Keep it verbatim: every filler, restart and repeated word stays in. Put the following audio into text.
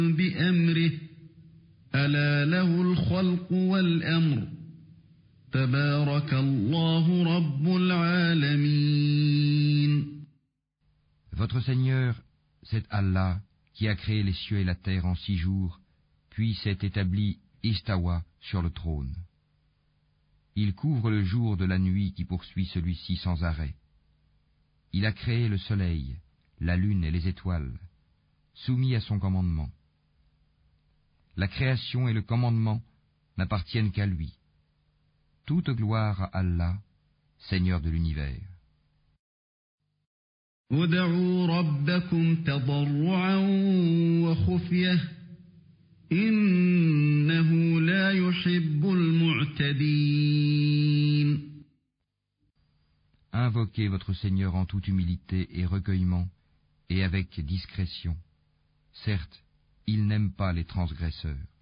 بأمره ألا له الخلق والأمر تبارك الله رب العالمين. Votre Seigneur, c'est Allah qui a créé les cieux et la terre en six jours, puis s'est établi Istawa sur le trône. Il couvre le jour de la nuit qui poursuit celui-ci sans arrêt. Il a créé le soleil, la lune et les étoiles, soumis à son commandement. La création et le commandement n'appartiennent qu'à lui. Toute gloire à Allah, Seigneur de l'univers. ادعوا ربكم تضرعا وخفية إنه لا يحب المعتدين. Invoquez votre Seigneur en toute humilité et recueillement, et avec discrétion. Certes, il n'aime pas les transgresseurs.